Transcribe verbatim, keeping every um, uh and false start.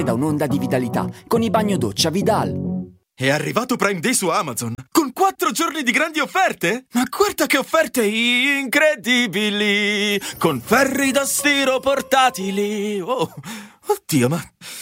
da un'onda di vitalità con i bagno doccia Vidal. È arrivato Prime Day su Amazon, con quattro giorni di grandi offerte? Ma guarda che offerte incredibili, con ferri da stiro portatili. Oh, oddio, ma